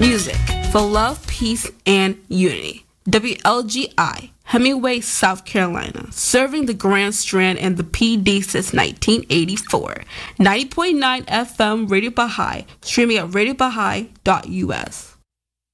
Music for love, peace, and unity. WLGI, Hemingway, South Carolina, serving the Grand Strand and the PD since 1984. 90.9 FM Radio Baha'i, streaming at radiobahai.us.